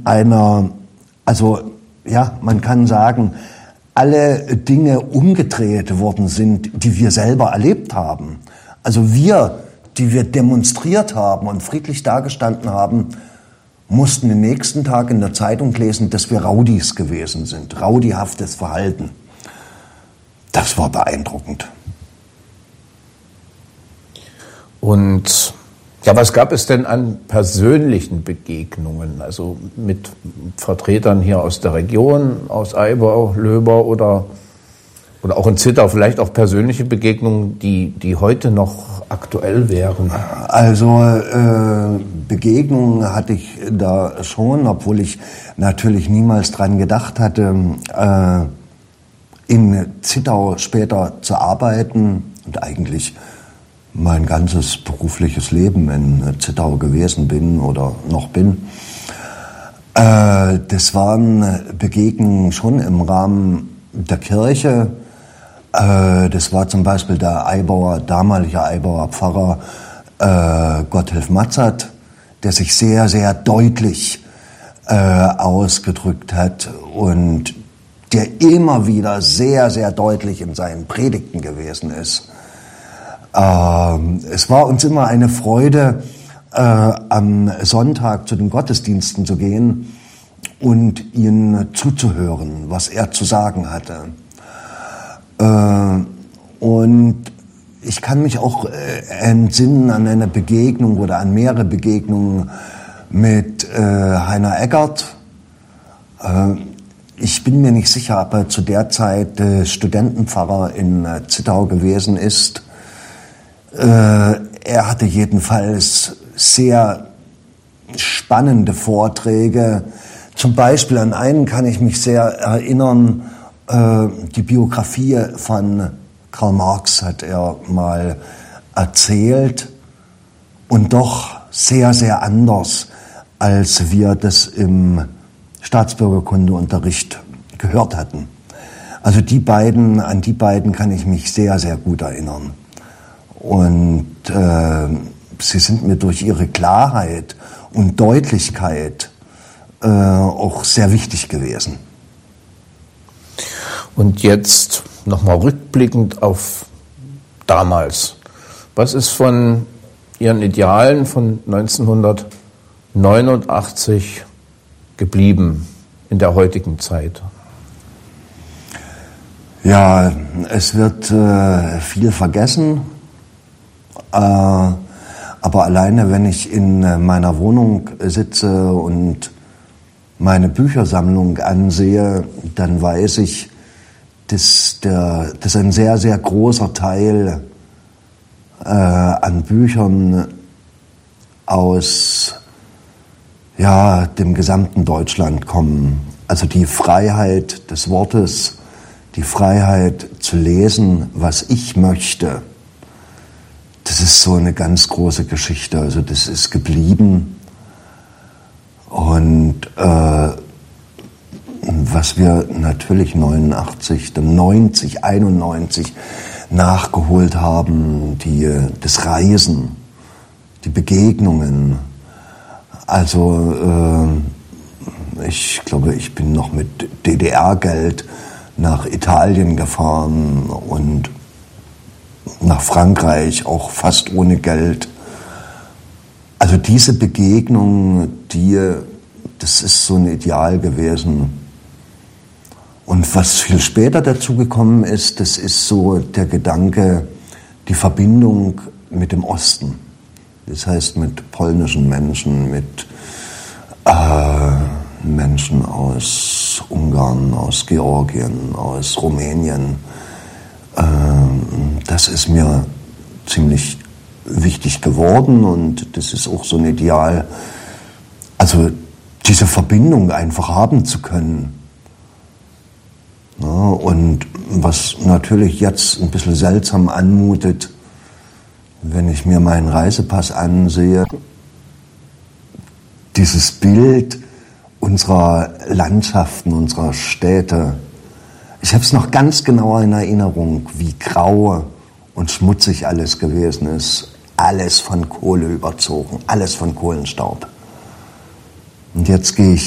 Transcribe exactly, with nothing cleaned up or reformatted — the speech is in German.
einer, also ja, man kann sagen, alle Dinge umgedreht worden sind, die wir selber erlebt haben. Also wir, die wir demonstriert haben und friedlich dagestanden haben, mussten den nächsten Tag in der Zeitung lesen, dass wir Raudis gewesen sind, raudihaftes Verhalten. Das war beeindruckend. Und ja, was gab es denn an persönlichen Begegnungen, also mit Vertretern hier aus der Region, aus Eibau, Löber oder, oder auch in Zittau, vielleicht auch persönliche Begegnungen, die, die heute noch aktuell wären? Also äh, Begegnungen hatte ich da schon, obwohl ich natürlich niemals dran gedacht hatte, äh, in Zittau später zu arbeiten und eigentlich mein ganzes berufliches Leben in Zittau gewesen bin oder noch bin. Äh, das waren Begegnungen schon im Rahmen der Kirche. Äh, das war zum Beispiel der Eibauer, damalige Eibauer Pfarrer äh, Gotthilf Matzert, der sich sehr, sehr deutlich äh, ausgedrückt hat und der immer wieder sehr, sehr deutlich in seinen Predigten gewesen ist. Ähm, es war uns immer eine Freude, äh, am Sonntag zu den Gottesdiensten zu gehen und ihm zuzuhören, was er zu sagen hatte. Äh, und ich kann mich auch äh, entsinnen an eine Begegnung oder an mehrere Begegnungen mit äh, Heiner Eggert. Äh, ich bin mir nicht sicher, ob er zu der Zeit äh, Studentenpfarrer in äh, Zittau gewesen ist. Er hatte jedenfalls sehr spannende Vorträge. Zum Beispiel an einen kann ich mich sehr erinnern, die Biografie von Karl Marx hat er mal erzählt und doch sehr, sehr anders, als wir das im Staatsbürgerkundeunterricht gehört hatten. Also die beiden, an die beiden kann ich mich sehr, sehr gut erinnern. Und äh, sie sind mir durch ihre Klarheit und Deutlichkeit äh, auch sehr wichtig gewesen. Und jetzt nochmal rückblickend auf damals. Was ist von Ihren Idealen von neunzehnhundertneunundachtzig geblieben in der heutigen Zeit? Ja, es wird äh, viel vergessen. Äh, aber alleine, wenn ich in äh, meiner Wohnung sitze und meine Büchersammlung ansehe, dann weiß ich, dass, der, dass ein sehr, sehr großer Teil äh, an Büchern aus ja, dem gesamten Deutschland kommen. Also die Freiheit des Wortes, die Freiheit zu lesen, was ich möchte. Das ist so eine ganz große Geschichte, also das ist geblieben. Und äh, was wir natürlich neunundachtzig, dann neunzig, einundneunzig nachgeholt haben, die, das Reisen, die Begegnungen. Also äh, ich glaube, ich bin noch mit D D R-Geld nach Italien gefahren und nach Frankreich, auch fast ohne Geld. Also diese Begegnung, die, das ist so ein Ideal gewesen. Und was viel später dazu gekommen ist, das ist so der Gedanke, die Verbindung mit dem Osten. Das heißt mit polnischen Menschen, mit äh, Menschen aus Ungarn, aus Georgien, aus Rumänien. Äh, das ist mir ziemlich wichtig geworden und das ist auch so ein Ideal, also diese Verbindung einfach haben zu können. Ja, und was natürlich jetzt ein bisschen seltsam anmutet, wenn ich mir meinen Reisepass ansehe, dieses Bild unserer Landschaften, unserer Städte. Ich habe es noch ganz genau in Erinnerung, wie grau und schmutzig alles gewesen ist. Alles von Kohle überzogen, alles von Kohlenstaub. Und jetzt gehe ich